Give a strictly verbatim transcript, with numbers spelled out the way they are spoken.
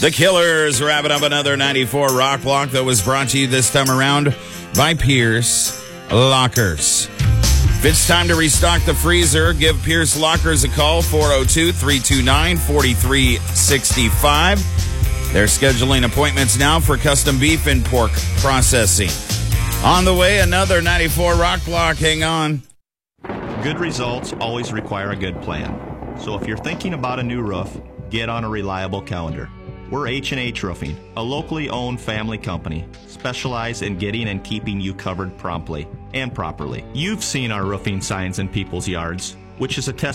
The Killers wrapping up another ninety-four Rock Block that was brought to you this time around by Pierce Lockers. If it's time to restock the freezer, give Pierce Lockers a call, four oh two, three two nine, four three six five. They're scheduling appointments now for custom beef and pork processing. On the way, another ninety-four Rock Block. Hang on. Good results always require a good plan. So if you're thinking about a new roof, get on a reliable calendar. We're H and H Roofing, a locally owned family company, specialized in getting and keeping you covered promptly and properly. You've seen our roofing signs in people's yards, which is a testament